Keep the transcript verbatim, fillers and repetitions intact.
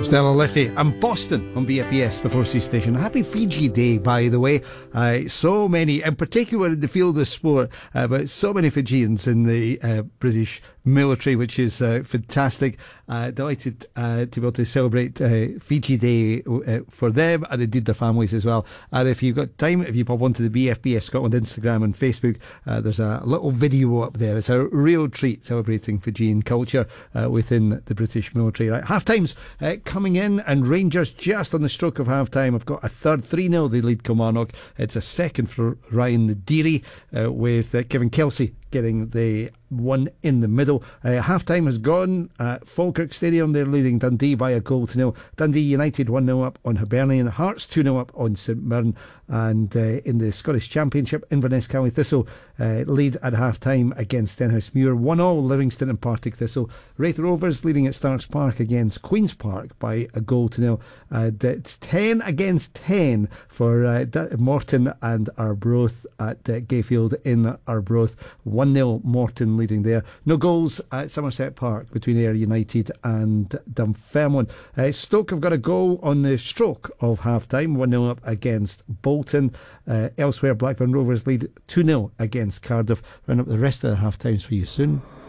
Stella Lichty and Boston on B F B S, the Four Seas station. Happy Fiji Day, by the way. Uh, so many, in particular in the field of sport, uh, but so many Fijians in the uh, British military, which is uh, fantastic. Uh, delighted uh, to be able to celebrate uh, Fiji Day uh, for them and indeed their families as well. And if you've got time, if you pop onto the B F B S Scotland Instagram and Facebook, uh, there's a little video up there. It's a real treat celebrating Fijian culture uh, within the British military. Right, half times uh, coming in, and Rangers just on the stroke of half time. I've got a third, three nil they lead Kilmarnock. It's a second for Ryan Deary uh, with uh, Kevin Kelsey getting the one in the middle. Uh, half time has gone at Falkirk Stadium. They're leading Dundee by a goal to nil. Dundee United one nil up on Hibernian. Hearts two nil up on St Mirren. And uh, in the Scottish Championship, Inverness County Thistle uh, lead at half time against Stenhousemuir. one all Livingston and Partick Thistle. Raith Rovers leading at Starks Park against Queen's Park by a goal to nil. Uh, it's ten against ten for uh, Morton and Arbroath at uh, Gayfield in Arbroath. one nil Morton leading there. No goals at Somerset Park between Ayr United and Dunfermline. Uh, Stoke have got a goal on the stroke of half time. one nil up against Bolton. Uh, elsewhere, Blackburn Rovers lead two nil against Cardiff. Round up the rest of the half times for you soon.